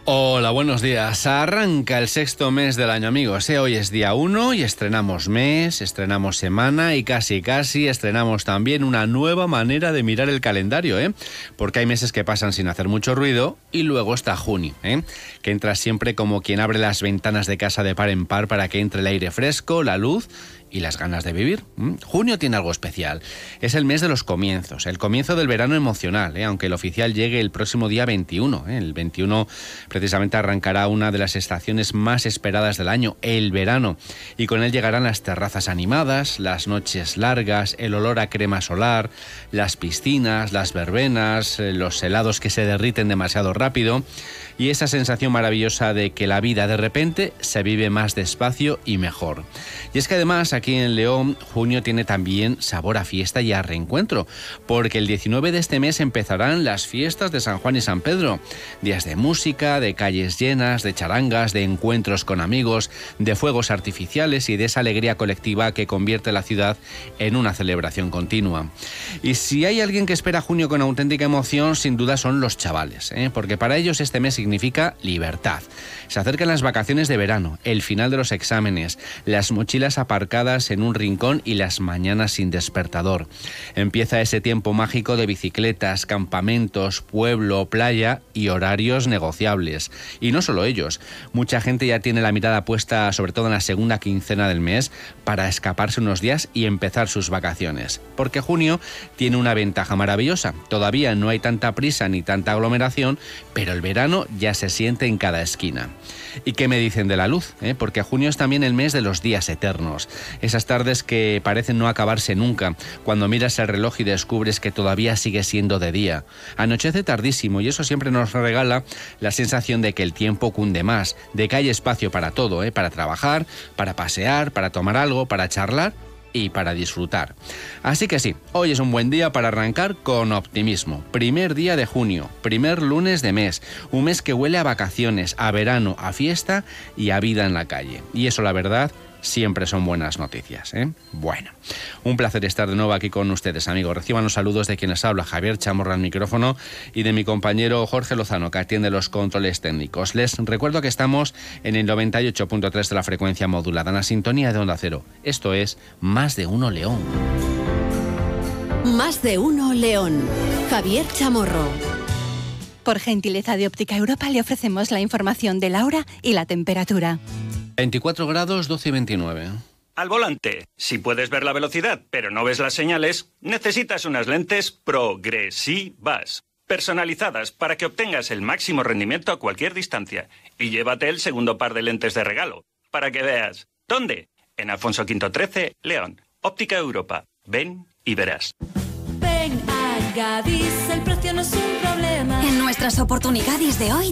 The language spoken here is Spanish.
Hola, buenos días. Arranca el sexto mes del año, amigos. Hoy es día 1 y estrenamos mes, estrenamos semana y casi estrenamos también una nueva manera de mirar el calendario, porque hay meses que pasan sin hacer mucho ruido y luego está junio, que entra siempre como quien abre las ventanas de casa de par en par para que entre el aire fresco, la luz y las ganas de vivir. Junio tiene algo especial. Es el mes de los comienzos, el comienzo del verano emocional, aunque el oficial llegue el próximo día 21. El 21 precisamente arrancará una de las estaciones más esperadas del año, el verano, y con él llegarán las terrazas animadas, las noches largas, el olor a crema solar, las piscinas, las verbenas, los helados que se derriten demasiado rápido y esa sensación maravillosa de que la vida de repente se vive más despacio y mejor. Y es que además aquí en León, junio tiene también sabor a fiesta y a reencuentro, porque el 19 de este mes empezarán las fiestas de San Juan y San Pedro, días de música, de calles llenas, de charangas, de encuentros con amigos, de fuegos artificiales y de esa alegría colectiva que convierte la ciudad en una celebración continua. Y si hay alguien que espera junio con auténtica emoción, sin duda son los chavales, porque para ellos este mes significa libertad. Se acercan las vacaciones de verano, el final de los exámenes, las mochilas aparcadas en un rincón y las mañanas sin despertador. Empieza ese tiempo mágico de bicicletas, campamentos, pueblo, playa y horarios negociables. Y no solo ellos, mucha gente ya tiene la mirada puesta sobre todo en la segunda quincena del mes para escaparse unos días y empezar sus vacaciones. Porque junio tiene una ventaja maravillosa. Todavía no hay tanta prisa ni tanta aglomeración, pero el verano ya se siente en cada esquina. ¿Y qué me dicen de la luz? Porque junio es también el mes de los días eternos. Esas tardes que parecen no acabarse nunca, cuando miras el reloj y descubres que todavía sigue siendo de día. Anochece tardísimo y eso siempre nos regala la sensación de que el tiempo cunde más, de que hay espacio para todo, para trabajar, para pasear, para tomar algo, para charlar y para disfrutar. Así que sí, hoy es un buen día para arrancar con optimismo. Primer día de junio, primer lunes de mes, un mes que huele a vacaciones, a verano, a fiesta y a vida en la calle. Y eso, la verdad, siempre son buenas noticias, Bueno, un placer estar de nuevo aquí con ustedes, amigos. Reciban los saludos de quienes habla Javier Chamorro al micrófono y de mi compañero Jorge Lozano, que atiende los controles técnicos. Les recuerdo que estamos en el 98.3 de la frecuencia modulada, en la sintonía de Onda Cero. Esto es Más de Uno León. Más de Uno León. Javier Chamorro. Por gentileza de Óptica Europa le ofrecemos la información de la hora y la temperatura. 24 grados, 12 y 29. Al volante, si puedes ver la velocidad pero no ves las señales, necesitas unas lentes progresivas, personalizadas para que obtengas el máximo rendimiento a cualquier distancia. Y llévate el segundo par de lentes de regalo, para que veas. ¿Dónde? En Alfonso V 13, León. Óptica Europa. Ven y verás. Ven a Gadis, el precio no es un problema. En nuestras oportunidades de hoy